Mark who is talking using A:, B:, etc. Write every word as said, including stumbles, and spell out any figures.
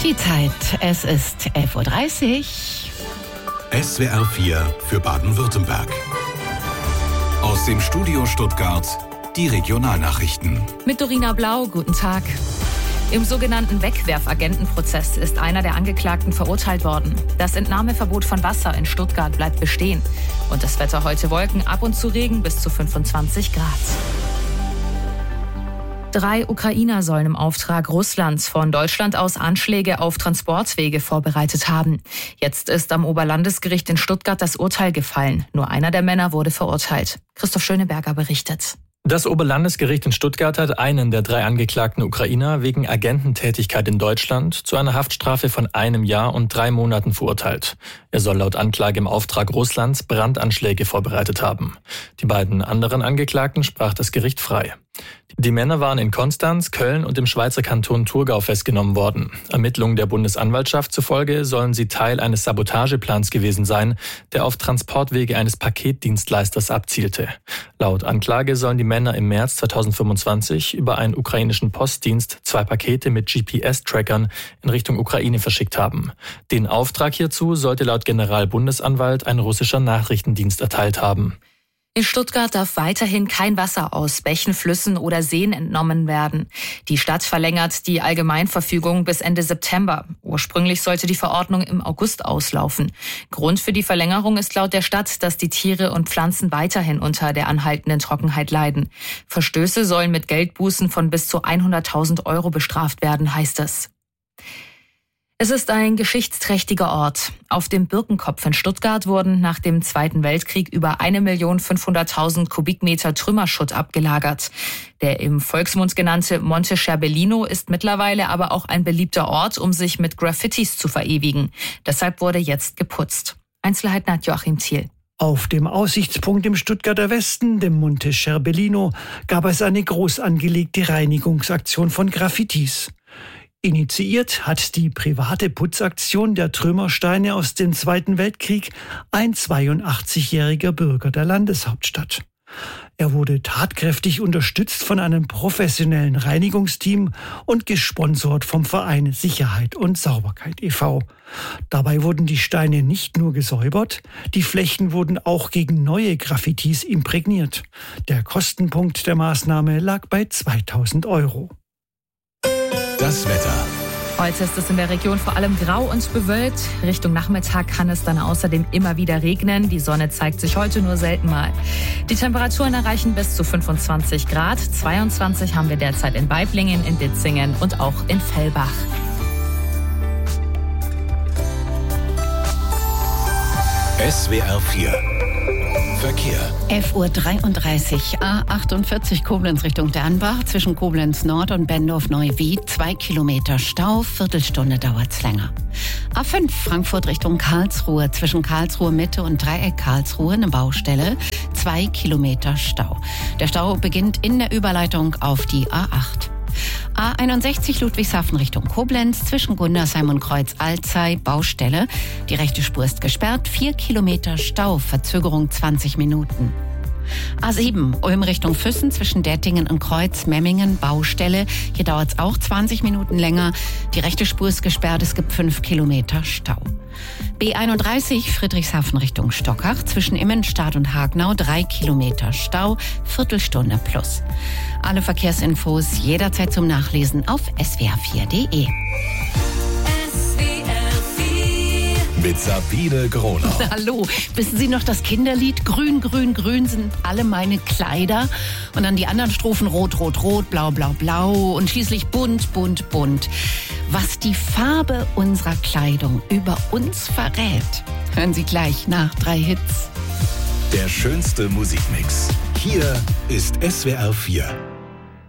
A: Die Zeit, es ist elf Uhr dreißig.
B: S W R vier für Baden-Württemberg. Aus dem Studio Stuttgart die Regionalnachrichten.
C: Mit Dorina Blau, guten Tag. Im sogenannten Wegwerfagentenprozess ist einer der Angeklagten verurteilt worden. Das Entnahmeverbot von Wasser in Stuttgart bleibt bestehen. Und das Wetter heute Wolken, ab und zu Regen bis zu fünfundzwanzig Grad. Drei Ukrainer sollen im Auftrag Russlands von Deutschland aus Anschläge auf Transportwege vorbereitet haben. Jetzt ist am Oberlandesgericht in Stuttgart das Urteil gefallen. Nur einer der Männer wurde verurteilt. Christoph Schöneberger berichtet.
D: Das Oberlandesgericht in Stuttgart hat einen der drei angeklagten Ukrainer wegen Agententätigkeit in Deutschland zu einer Haftstrafe von einem Jahr und drei Monaten verurteilt. Er soll laut Anklage im Auftrag Russlands Brandanschläge vorbereitet haben. Die beiden anderen Angeklagten sprach das Gericht frei. Die Männer waren in Konstanz, Köln und im Schweizer Kanton Thurgau festgenommen worden. Ermittlungen der Bundesanwaltschaft zufolge sollen sie Teil eines Sabotageplans gewesen sein, der auf Transportwege eines Paketdienstleisters abzielte. Laut Anklage sollen die Männer im März zweitausendfünfundzwanzig über einen ukrainischen Postdienst zwei Pakete mit G P S-Trackern in Richtung Ukraine verschickt haben. Den Auftrag hierzu sollte laut Generalbundesanwalt ein russischer Nachrichtendienst erteilt haben.
C: In Stuttgart darf weiterhin kein Wasser aus Bächen, Flüssen oder Seen entnommen werden. Die Stadt verlängert die Allgemeinverfügung bis Ende September. Ursprünglich sollte die Verordnung im August auslaufen. Grund für die Verlängerung ist laut der Stadt, dass die Tiere und Pflanzen weiterhin unter der anhaltenden Trockenheit leiden. Verstöße sollen mit Geldbußen von bis zu hunderttausend Euro bestraft werden, heißt es. Es ist ein geschichtsträchtiger Ort. Auf dem Birkenkopf in Stuttgart wurden nach dem Zweiten Weltkrieg über eine Million fünfhunderttausend Kubikmeter Trümmerschutt abgelagert. Der im Volksmund genannte Monte Scherbellino ist mittlerweile aber auch ein beliebter Ort, um sich mit Graffitis zu verewigen. Deshalb wurde jetzt geputzt. Einzelheiten hat Joachim Thiel.
E: Auf dem Aussichtspunkt im Stuttgarter Westen, dem Monte Scherbellino, gab es eine groß angelegte Reinigungsaktion von Graffitis. Initiiert hat die private Putzaktion der Trümmersteine aus dem Zweiten Weltkrieg ein zweiundachtzig-jähriger Bürger der Landeshauptstadt. Er wurde tatkräftig unterstützt von einem professionellen Reinigungsteam und gesponsert vom Verein Sicherheit und Sauberkeit e V Dabei wurden die Steine nicht nur gesäubert, die Flächen wurden auch gegen neue Graffitis imprägniert. Der Kostenpunkt der Maßnahme lag bei zweitausend Euro.
B: Das Wetter.
C: Heute ist es in der Region vor allem grau und bewölkt. Richtung Nachmittag kann es dann außerdem immer wieder regnen. Die Sonne zeigt sich heute nur selten mal. Die Temperaturen erreichen bis zu fünfundzwanzig Grad. zweiundzwanzig haben wir derzeit in Weiblingen, in Ditzingen und auch in Fellbach.
B: S W R vier Verkehr.
A: elf Uhr dreiunddreißig, A achtundvierzig Koblenz Richtung Dernbach, zwischen Koblenz Nord und Bendorf-Neuwied, zwei Kilometer Stau, Viertelstunde dauert's länger. A fünf Frankfurt Richtung Karlsruhe, zwischen Karlsruhe Mitte und Dreieck Karlsruhe, eine Baustelle, zwei Kilometer Stau. Der Stau beginnt in der Überleitung auf die A acht. A einundsechzig Ludwigshafen Richtung Koblenz, zwischen Gundersheim und Kreuz-Alzey, Baustelle. Die rechte Spur ist gesperrt, vier Kilometer Stau, Verzögerung zwanzig Minuten. A sieben Ulm Richtung Füssen, zwischen Dettingen und Kreuz-Memmingen, Baustelle. Hier dauert es auch zwanzig Minuten länger. Die rechte Spur ist gesperrt, es gibt fünf Kilometer Stau. B einunddreißig Friedrichshafen Richtung Stockach, zwischen Immenstadt und Hagnau, drei Kilometer Stau, Viertelstunde plus. Alle Verkehrsinfos jederzeit zum Nachlesen auf s w r vier punkt d e.
B: Mit Sabine Groner.
A: Hallo, wissen Sie noch das Kinderlied? Grün, grün, grün sind alle meine Kleider. Und dann die anderen Strophen rot, rot, rot, blau, blau, blau und schließlich bunt, bunt, bunt. Was die Farbe unserer Kleidung über uns verrät, hören Sie gleich nach drei Hits.
B: Der schönste Musikmix. Hier ist S W R vier.